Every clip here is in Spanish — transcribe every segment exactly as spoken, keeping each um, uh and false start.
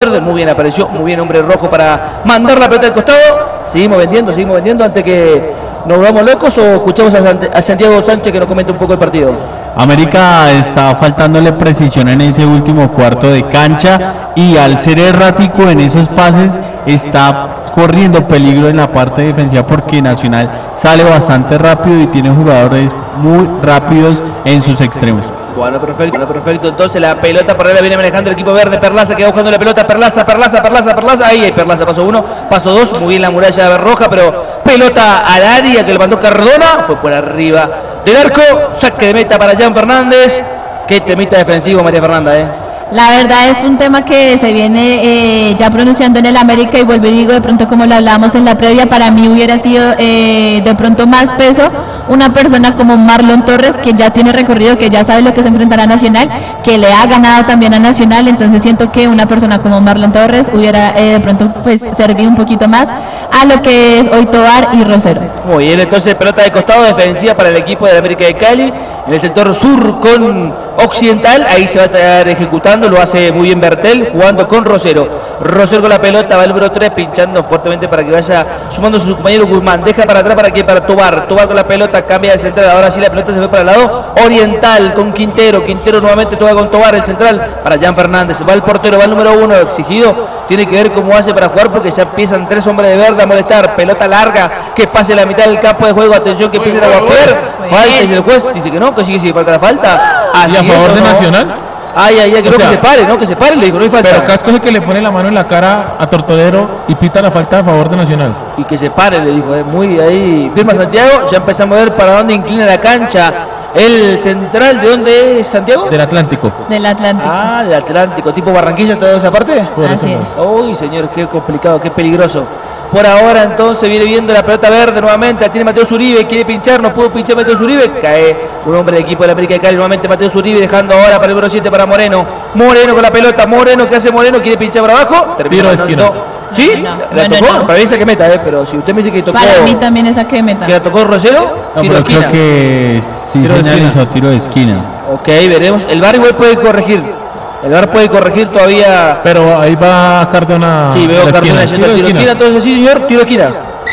verde, muy bien apareció, muy bien hombre rojo para mandar la pelota al costado. Seguimos vendiendo, seguimos vendiendo antes que nos volvamos locos, o escuchamos a, Sant- a Santiago Sánchez que nos comente un poco el partido. América está faltándole precisión en ese último cuarto de cancha y al ser errático en esos pases está corriendo peligro en la parte defensiva porque Nacional sale bastante rápido y tiene jugadores muy rápidos en sus extremos. Bueno, perfecto, bueno, perfecto. Entonces la pelota por arriba viene manejando el equipo verde. Perlaza que va buscando la pelota. Perlaza, Perlaza, Perlaza, Perlaza. Ahí hay Perlaza, paso uno, paso dos. Muy bien la muralla roja, pero pelota al área que le mandó Cardona. Fue por arriba del arco. Saque de meta para Jan Fernández. Qué temita defensivo, María Fernanda, eh. La verdad es un tema que se viene eh, ya pronunciando en el América, y vuelvo y digo, de pronto como lo hablábamos en la previa, para mí hubiera sido eh, de pronto más peso una persona como Marlon Torres, que ya tiene recorrido, que ya sabe lo que se enfrentará a Nacional, que le ha ganado también a Nacional. Entonces siento que una persona como Marlon Torres hubiera eh, de pronto pues servido un poquito más a lo que es hoy Tobar y Rosero. Muy bien, entonces pelota de costado defensiva para el equipo de la América de Cali, en el sector sur con Occidental. Ahí se va a estar ejecutando, lo hace muy bien Bertel, jugando con Rosero. Rosero con la pelota, va el número tres, pinchando fuertemente para que vaya sumando su compañero Guzmán. Deja para atrás para que para Tobar. Tobar con la pelota, cambia de central. Ahora sí la pelota se fue para el lado oriental con Quintero. Quintero nuevamente toca con Tobar, el central para Jan Fernández. Va el portero, va el número uno, exigido. Tiene que ver cómo hace para jugar porque ya empiezan tres hombres de verde a molestar. Pelota larga que pase la mitad del campo de juego. Atención que empiecen a guapear. Falta y el juez dice que no, que sigue sin falta la falta. Así ¿Y a favor es, de no? Nacional? Ay, ay, ay, creo o sea, que se pare, ¿no? Que se pare, le digo, no hay falta. Pero Casco es el que le pone la mano en la cara a Tortolero y pita la falta a favor de Nacional. Y que se pare, le dijo, eh, muy ahí. Firma Santiago, ya empezamos a ver para dónde inclina la cancha. El central, ¿de dónde es Santiago? Del Atlántico. Del Atlántico. Ah, del Atlántico, tipo Barranquilla, toda esa parte. Así es. Uy, señor, qué complicado, qué peligroso. Por ahora entonces viene viendo la pelota verde nuevamente, la tiene Mateo Zuribe, quiere pinchar, no pudo pinchar Mateo Zuribe, cae un hombre del equipo de la América de Cali, nuevamente Mateo Zuribe, dejando ahora para el número siete para Moreno. Moreno con la pelota, Moreno, ¿qué hace Moreno? Quiere pinchar para abajo, tiro de esquina. No. ¿Sí? No, no, ¿La no, tocó? no, no. Para mí esa que meta, eh, pero si usted me dice que tocó... Para mí también esa que meta. ¿Que la tocó Rosero? No, Tiro de esquina. creo que sí señalizó tiro de esquina. Ok, veremos, el V A R igual puede corregir. El V A R puede corregir todavía. Pero ahí va Cardona. Sí, veo Cardona yendo al tiro de esquina. Entonces sí, señor, tiro de esquina.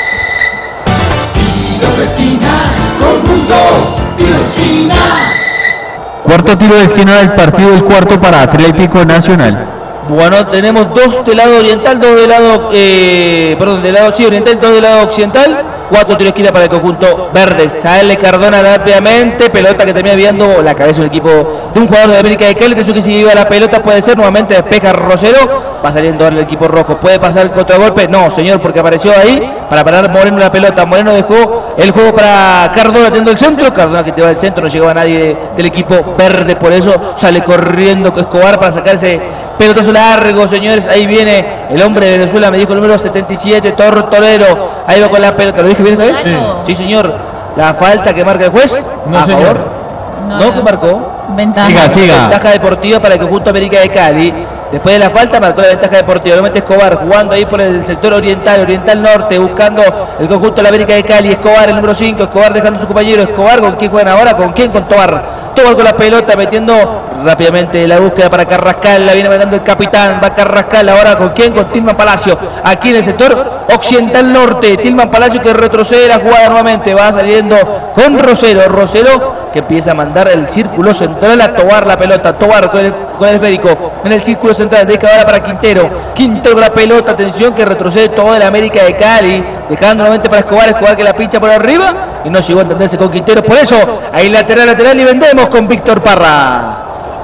Tiro de esquina, conjunto, tiro de esquina. Cuarto tiro de esquina del partido, el cuarto para Atlético Nacional. Bueno, tenemos dos del lado oriental, dos del lado, eh, perdón, del lado sí, oriental, dos del lado occidental. Cuatro tiros de esquina para el conjunto verde. Sale Cardona rápidamente. Pelota que termina viendo la cabeza del equipo de un jugador de América de Cali. Que si iba la pelota puede ser. Nuevamente despeja Rosero. Va saliendo ahora el equipo rojo. ¿Puede pasar el contragolpe? No, señor, porque apareció ahí para parar Moreno la pelota. Moreno dejó el juego para Cardona teniendo el centro. Cardona que te va al centro. No llegaba nadie de, del equipo verde. Por eso sale corriendo Escobar para sacarse pelotazo largo, señores. Ahí viene el hombre de Venezuela. Me dijo el número setenta y siete, Tortolero. Ahí va con la pelota. ¿Lo dije bien esta vez? Sí. Sí, señor. La falta que marca el juez. No, a señor. favor. No, No, no. que marcó. Ventaja. Siga, siga. Ventaja deportiva para el conjunto América de Cali. Después de la falta marcó la ventaja deportiva. Nuevamente Escobar jugando ahí por el sector oriental, oriental norte, buscando el conjunto de la América de Cali. Escobar, el número cinco. Escobar dejando a su compañero. Escobar, ¿con quién juegan ahora? ¿Con quién? Con Tobar. Tobar con la pelota, metiendo rápidamente la búsqueda para Carrascal. La viene mandando el capitán. Va Carrascal ahora. ¿Con quién? Con Tilman Palacio. Aquí en el sector occidental norte. Tilman Palacio que retrocede la jugada nuevamente. Va saliendo con Rosero. Rosero que empieza a mandar el círculo central a Tobar la pelota. Tobar con el, con el esférico en el círculo central. Deja ahora para Quintero. Quintero con la pelota. Atención que retrocede toda la América de Cali. Dejando nuevamente para Escobar. Escobar que la pincha por arriba. Y no llegó a entenderse con Quintero. Por eso, ahí lateral, lateral y vendemos con Víctor Parra.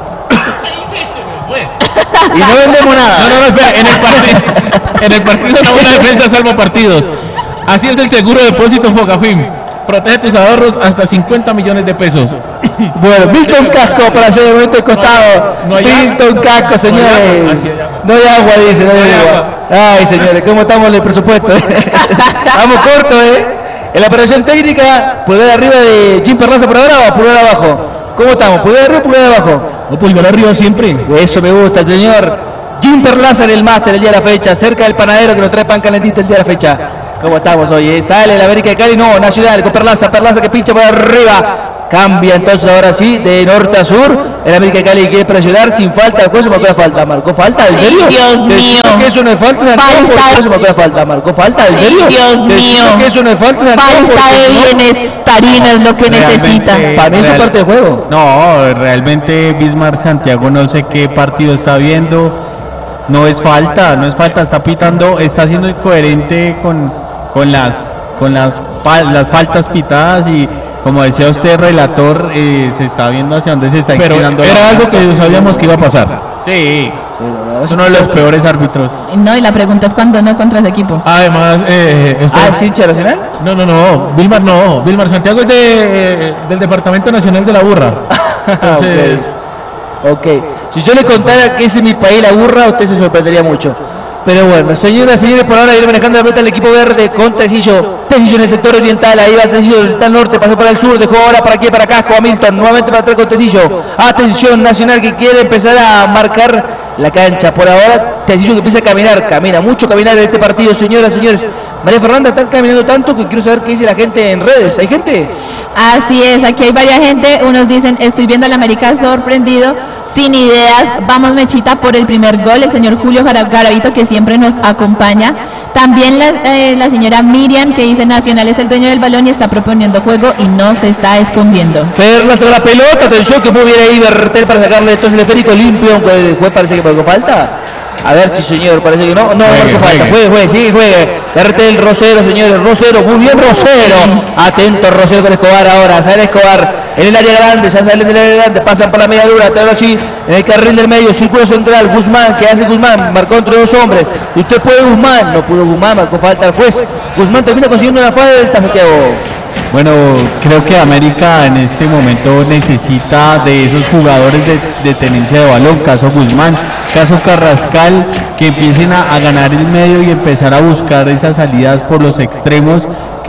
Y no vendemos nada. No, no, no, espera, en el partido, en el partido una buena defensa salva partidos. Así es el seguro depósito Focafim. Protege tus ahorros hasta cincuenta millones de pesos. Bueno, Milton Casco para hacer el momento de costado. No, no hay Milton agua. Casco, No hay señores. agua. Así hay agua. No hay agua, dice, no hay, No hay agua. Ay, señores, ¿cómo estamos en el presupuesto? Estamos cortos, ¿eh? En la operación técnica, pulgar arriba de Jim Perlaza por ahora o pulgar abajo. ¿Cómo estamos? ¿Pulgar arriba o pulgar abajo? No, pulgar arriba siempre. Eso me gusta, señor. Jim Perlaza en el máster el día de la fecha, cerca del panadero que nos trae pan calentito el día de la fecha. ¿Cómo estamos hoy? Eh? Sale la América de Cali, no, Nacional, con Perlaza, Perlaza que pincha por arriba. Cambia entonces ahora sí de norte a sur. El América de Cali quiere presionar sin falta. ¿Cuál se marcó la falta? ¿Marcó falta? ¿En serio? Dios ¿Te mío. que eso no es falta? ¿Cuál se marcó la falta? ¿Marcó falta? ¿En serio? Dios ¿Te mío. que eso no es falta? Falta de bienestarina es lo que necesita. Para mí eso es parte del juego. No, realmente Bismarck Santiago no sé qué partido está viendo. No es falta, no es falta, está pitando, está siendo incoherente con, con las con las, las faltas pitadas y como decía usted, relator, eh, se está viendo hacia dónde se está Pero inclinando. era algo que sabíamos que iba a pasar. Sí, es uno de los peores árbitros. No, y la pregunta es cuándo no contra ese equipo. Además, eh, usted- Ah, ¿es hincha nacional? no, no, no, Vilmar no, Vilmar Santiago es de, del Departamento Nacional de la Burra. Entonces, Ok, si yo le contara que ese es mi país, la burra, usted se sorprendería mucho. Pero bueno, señoras y señores, por ahora viene manejando la pelota el equipo verde con Tecillo. Tecillo en el sector oriental, ahí va Tecillo oriental norte, pasó para el sur, dejó ahora para aquí, para acá, con Hamilton, nuevamente para atrás con Tecillo. Atención, Nacional que quiere empezar a marcar la cancha. Por ahora, Tecillo que empieza a caminar, camina, mucho caminar en este partido, señoras y señores. María Fernanda, están caminando tanto que quiero saber qué dice la gente en redes. ¿Hay gente? Así es, aquí hay varias gente, unos dicen, estoy viendo al América sorprendido, sin ideas, vamos Mechita por el primer gol, el señor Julio Jara- Garavito que siempre nos acompaña, también la, eh, la señora Miriam que dice Nacional es el dueño del balón y está proponiendo juego y no se está escondiendo. Perlas sobre la pelota, atención que muy bien ahí Bertel para sacarle entonces el esférico limpio, aunque el juez parece que marcó falta. A ver si señor, parece que no, no Juegue, marcó falta, juegue. juegue, juegue, sí, juegue. Bertel, Rosero, señores, Rosero, muy bien Rosero. Atento Rosero con Escobar ahora, sale Escobar en el área grande, ya salen del área grande, pasan por la media dura, ahora sí, en el carril del medio, círculo central, Guzmán, ¿qué hace Guzmán? Marcó entre dos hombres. Y usted puede Guzmán, no pudo Guzmán, marcó falta el juez. Guzmán termina consiguiendo una falta, Santiago. Bueno, creo que América en este momento necesita de esos jugadores de, de tenencia de balón, caso Guzmán, caso Carrascal, que empiecen a, a ganar el medio y empezar a buscar esas salidas por los extremos,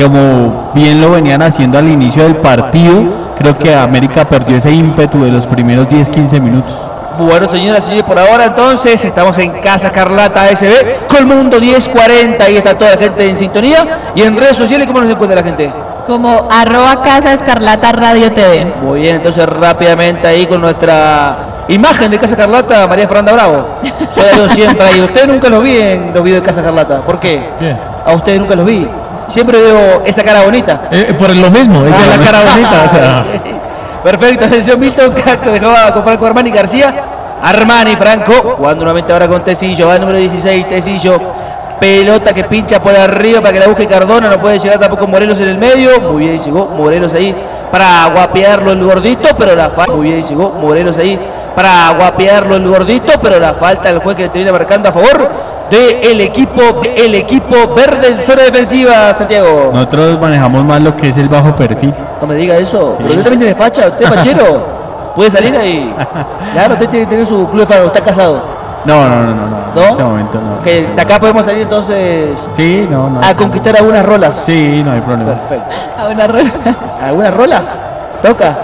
como bien lo venían haciendo al inicio del partido. Creo que América perdió ese ímpetu de los primeros diez quince minutos. Bueno, señoras y señores, por ahora entonces estamos en Casa Carlata S B, Colmundo diez cuarenta, ahí está toda la gente en sintonía. Y en redes sociales, ¿cómo nos encuentra la gente? Como arroba Casa Escarlata Radio T V. Muy bien, entonces rápidamente ahí con nuestra imagen de Casa Carlata, María Fernanda Bravo. Yo la veo siempre ahí. Usted nunca los vi en los videos de Casa Carlata. ¿Por qué? ¿qué? A ustedes nunca los vi. Siempre veo esa cara bonita. Eh, por lo mismo, ella es la cara bonita, o sea, Perfecto, atención, Milton Caco dejaba con Franco Armani García. Armani Franco, jugando nuevamente ahora con Tecillo, va el número dieciséis, Tecillo. Pelota que pincha por arriba para que la busque Cardona, no puede llegar tampoco Morelos en el medio. Muy bien, llegó Morelos ahí para guapearlo el gordito, pero la falta. Muy bien, llegó Morelos ahí para guapearlo el gordito, pero la falta del juez que le termina marcando a favor del equipo, el equipo verde en zona defensiva, Santiago. Nosotros manejamos más lo que es el bajo perfil. No me diga eso, pero usted también tiene facha, usted es fachero. Puede salir ahí. Claro, usted tiene, tiene su club de faro, está casado. No, no, no, no, no. ¿No? En este momento no. Que de acá podemos salir entonces Sí, no, no. a conquistar algunas rolas. Sí, no hay problema. Perfecto. A una rueda. ¿Algunas rolas? Toca.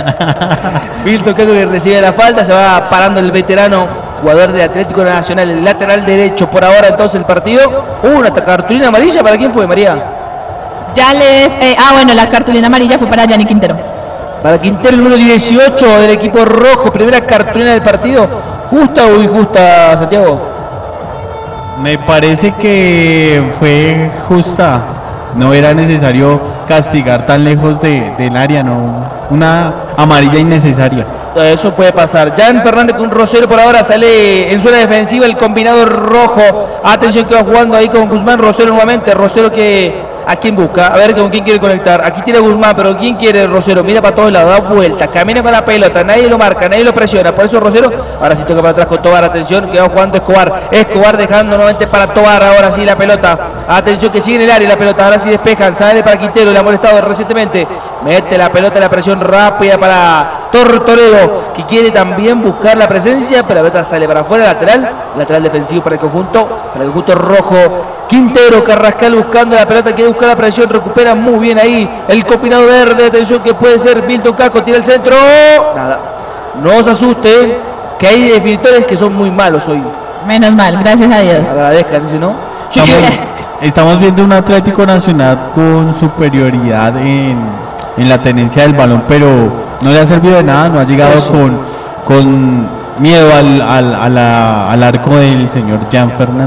Milton Caco que recibe la falta, se va parando el veterano jugador del Atlético Nacional, el lateral derecho. Por ahora entonces el partido. Una cartulina amarilla, ¿para quién fue, María? Ya les... eh, ah, bueno, la cartulina amarilla fue para Yanni Quintero. Para Quintero, el número dieciocho del equipo rojo, primera cartulina del partido. ¿Justa o injusta, Santiago? Me parece que fue justa. No era necesario castigar tan lejos de, del área, no. Una amarilla innecesaria. Eso puede pasar. Jan Fernández con Rosero por ahora sale en zona defensiva el combinado rojo. Atención que va jugando ahí con Guzmán. Rosero nuevamente. Rosero que a quién busca. A ver con quién quiere conectar. Aquí tiene Guzmán, pero ¿quién quiere Rosero? Mira para todos lados, da vuelta, camina con la pelota. Nadie lo marca, nadie lo presiona. Por eso Rosero. Ahora sí toca para atrás con Tobar. Atención que va jugando Escobar. Escobar dejando nuevamente para Tobar. Ahora sí la pelota. Atención que sigue en el área la pelota. Ahora sí despejan. Sale para Quintero. Le ha molestado recientemente. Mete la pelota, la presión rápida para Tortorero, que quiere también buscar la presencia, pero la pelota sale para afuera, lateral, lateral defensivo para el conjunto, para el conjunto rojo. Quintero, Carrascal buscando la pelota, quiere buscar la presión, recupera muy bien ahí el combinado verde, atención que puede ser Milton Caco, tira el centro, nada, no se asusten, que hay definitores que son muy malos hoy. Menos mal, gracias a Dios. Agradezcan, dice, ¿no? Estamos, estamos viendo un Atlético Nacional con superioridad en, en la tenencia del balón, pero no le ha servido de nada, no ha llegado Eso. con, con miedo al, al, a la- al arco del señor Jan Fernández.